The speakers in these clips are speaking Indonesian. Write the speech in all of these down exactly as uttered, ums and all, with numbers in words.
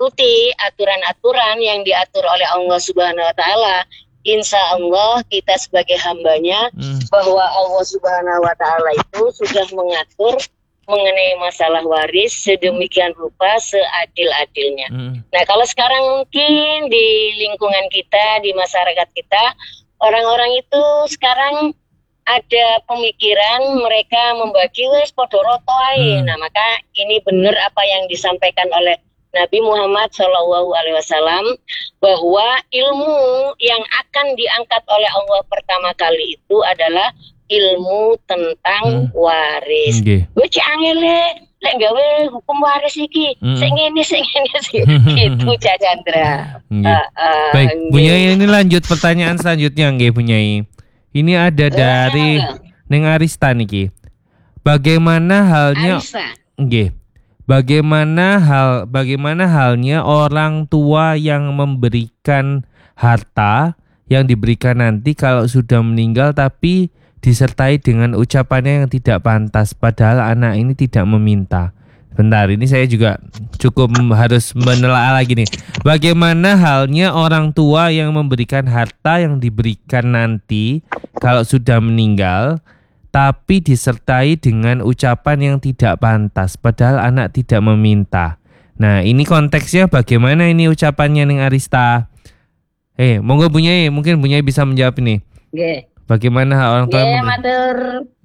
mengikuti aturan-aturan yang diatur oleh Allah Subhanahu wa taala, insya Allah kita sebagai hambanya hmm. bahwa Allah Subhanahu wa taala itu sudah mengatur mengenai masalah waris sedemikian rupa seadil-adilnya. Hmm. Nah, kalau sekarang mungkin di lingkungan kita, di masyarakat kita, orang-orang itu sekarang ada pemikiran mereka membagi wes podo roto ae. Hmm. Nah, maka ini benar apa yang disampaikan oleh Nabi Muhammad shallallahu alaihi wasallam bahwa ilmu yang akan diangkat oleh Allah pertama kali itu adalah ilmu tentang hmm. waris. Okay. Gue cangele lek gawe hukum waris iki. Hmm. Sing ngene sing ngene sih. Gitu Cak Chandra. Okay. Uh, uh, Baik, Bunyai ini lanjut pertanyaan selanjutnya nggih Bunyai. Ini ada dari uh, Neng Arista niki. Bagaimana halnya nggih? Bagaimana hal bagaimana halnya orang tua yang memberikan harta yang diberikan nanti kalau sudah meninggal tapi disertai dengan ucapannya yang tidak pantas padahal anak ini tidak meminta. Bentar, ini saya juga cukup harus menelaah lagi nih. Bagaimana halnya orang tua yang memberikan harta yang diberikan nanti kalau sudah meninggal tapi disertai dengan ucapan yang tidak pantas padahal anak tidak meminta. Nah, ini konteksnya bagaimana ini ucapannya Neng Arista? Eh, monggo Bunyai, mungkin Bunyai bisa menjawab ini. Nggih. Bagaimana orang tua? Nggih, matur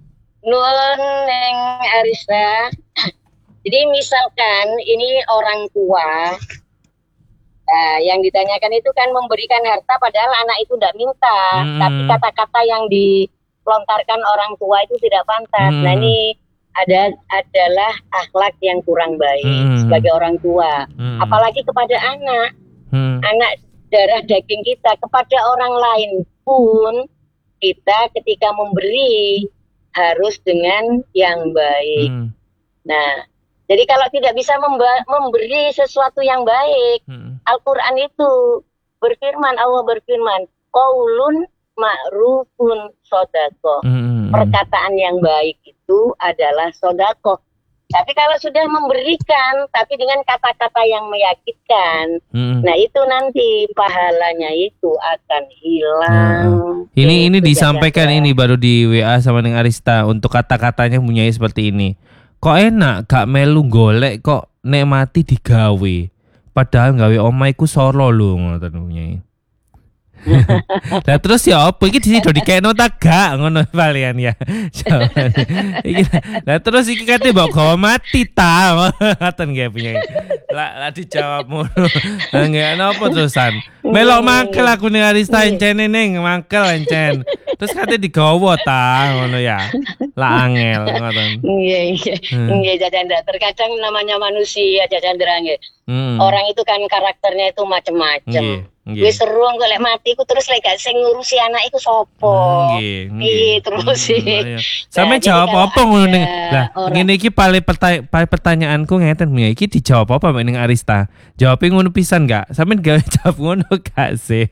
nuwun Neng Arista. Jadi misalkan ini orang tua, nah, yang ditanyakan itu kan memberikan harta padahal anak itu tidak minta, hmm. tapi kata-kata yang di lontarkan orang tua itu tidak pantas. Hmm. Nah, ini ada adalah akhlak yang kurang baik hmm. sebagai orang tua. Hmm. Apalagi kepada anak, hmm. anak darah daging kita, kepada orang lain pun kita ketika memberi harus dengan yang baik. Hmm. Nah, jadi kalau tidak bisa memba- memberi sesuatu yang baik, hmm. Al-Quran itu berfirman, Allah berfirman, qaulun ma'rufun sodako. Hmm. Perkataan yang baik itu adalah sodako. Tapi kalau sudah memberikan, tapi dengan kata-kata yang meyakinkan, hmm. nah itu nanti pahalanya itu akan hilang. Hmm. Ini ini disampaikan ini baru di W A sama Neng Arista untuk kata-katanya Bunyai seperti ini. Kok enak gak melu golek kok nek mati digawe. Padahal gawe omah iku solo lho ngoten Bunyai. Lah terus ya apa iki disido dikeno ta gak ngono kalian ya. Iki lah terus iki kate mbok gawa mati ta ngoten nggih punya. Lah lah dijawab ngono. Lah nggih napa terusan. Melok mangkel aku ning Arista encene ning mangkel encen. Terus kate digawa ta ngono ya. Lah angel ngoten. Nggih nggih. Nggih Jajandra, terkadang namanya manusia Jajandra nggih. Hmm. Orang itu kan karakternya itu macam-macam. Wis seru engko lek mati ku terus lek gak sing ngurusi anak iku sapa? Nggih, nggih. Terus sih. Sampe jawab apa ngono ning. Lah, ngene iki paling pertanyaanku ngeten ya, iki dijawab apa mek ning Arista? Jawabe ngono pisan gak? Sampeyan gawe jawab ngono gak sih?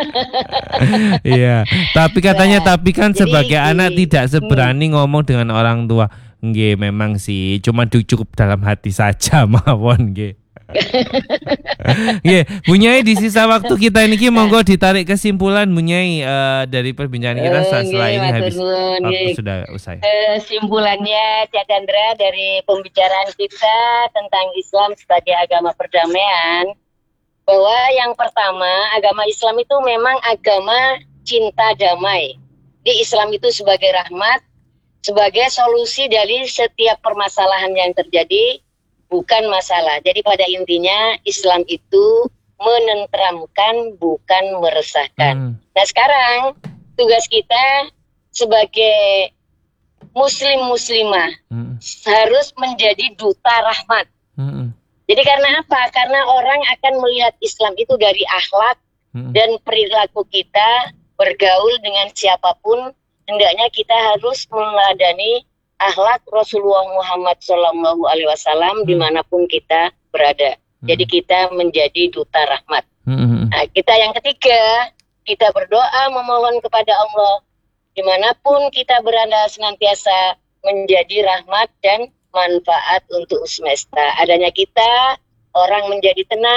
Iya, tapi katanya tapi kan sebagai anak tidak seberani ngomong dengan orang tua. Nggih, memang sih, cuma cukup dalam hati saja mawon nggih. Nggih, Bunyai di sisa waktu kita ini ki monggo ditarik kesimpulan Bunyai uh, dari perbincangan kita setelah ini habis waktu sudah usai. Kesimpulannya Chandra dari pembicaraan kita tentang Islam sebagai agama perdamaian, bahwa yang pertama agama Islam itu memang agama cinta damai. Di Islam itu sebagai rahmat, sebagai solusi dari setiap permasalahan yang terjadi. Bukan masalah. Jadi pada intinya Islam itu menenteramkan, bukan meresahkan. Hmm. Nah sekarang tugas kita sebagai muslim-muslimah hmm. harus menjadi duta rahmat. Hmm. Jadi karena apa? Karena orang akan melihat Islam itu dari akhlak hmm. dan perilaku kita bergaul dengan siapapun. Hendaknya kita harus meneladani akhlak Rasulullah Muhammad Shallallahu Alaihi Wasallam hmm. dimanapun kita berada. Hmm. Jadi kita menjadi duta rahmat. Hmm. Nah, kita yang ketiga, kita berdoa memohon kepada Allah dimanapun kita berada senantiasa menjadi rahmat dan manfaat untuk semesta. Adanya kita, orang menjadi tenang.